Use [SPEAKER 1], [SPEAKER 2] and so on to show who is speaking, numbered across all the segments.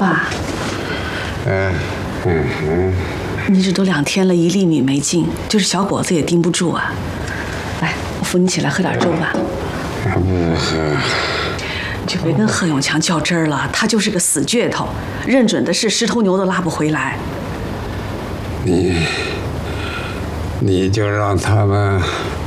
[SPEAKER 1] 爸，你这都2天了，1粒米没进，就是小果子也盯不住啊。来，我扶你起来喝点粥吧。
[SPEAKER 2] 不喝。
[SPEAKER 1] 你就别跟贺永强较真儿了，他就是个死倔头，认准的是10头牛都拉不回来。
[SPEAKER 2] 你就让他们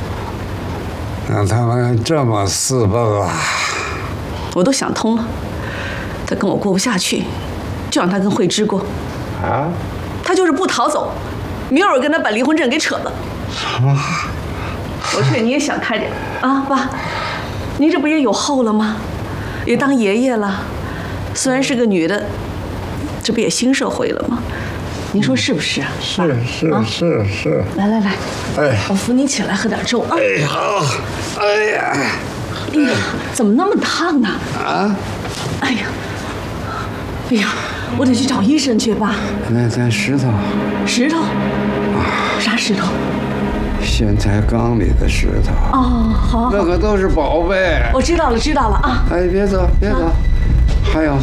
[SPEAKER 2] 这么私奔啊！
[SPEAKER 1] 我都想通了，他跟我过不下去，就让他跟慧芝过。
[SPEAKER 2] 啊？
[SPEAKER 1] 他就是不逃走，明儿跟他把离婚证给扯了。
[SPEAKER 2] 什么？
[SPEAKER 1] 我劝你也想开点啊，爸，您这不也有后了吗？也当爷爷了，虽然是个女的，这不也新社会了吗？您说是不是啊？
[SPEAKER 2] 是。
[SPEAKER 1] 来，
[SPEAKER 2] 哎，
[SPEAKER 1] 我扶你起来喝点粥啊。
[SPEAKER 2] 哎，好。哎呀，
[SPEAKER 1] 哎呀，怎么那么烫呢？
[SPEAKER 2] 啊？
[SPEAKER 1] 哎呀，我得去找医生去吧。
[SPEAKER 2] 那石头。
[SPEAKER 1] 石头？啥石头？
[SPEAKER 2] 咸菜缸里的石头。
[SPEAKER 1] 哦，好。
[SPEAKER 2] 那个都是宝贝。
[SPEAKER 1] 我知道了啊。
[SPEAKER 2] 哎，别走。还有，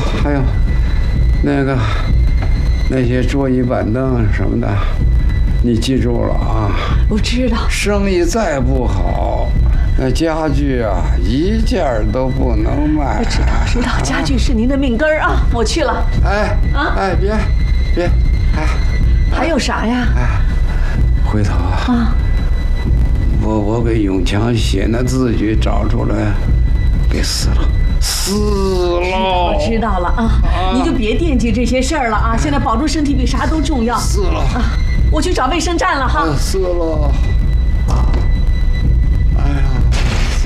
[SPEAKER 2] 那些桌椅板凳什么的，你记住了啊。
[SPEAKER 1] 我知道。
[SPEAKER 2] 生意再不好，那家具啊，一件都不能卖。
[SPEAKER 1] 我知道，家具是您的命根儿啊。我去了。
[SPEAKER 2] 哎，别，
[SPEAKER 1] 还有啥呀？
[SPEAKER 2] 回头啊，我给永强写那字据找出来，给撕了。
[SPEAKER 1] 我知道了啊，你就别惦记这些事儿了啊！现在保重身体比啥都重要。
[SPEAKER 2] 撕了啊！
[SPEAKER 1] 我去找卫生站了哈。
[SPEAKER 2] 撕了。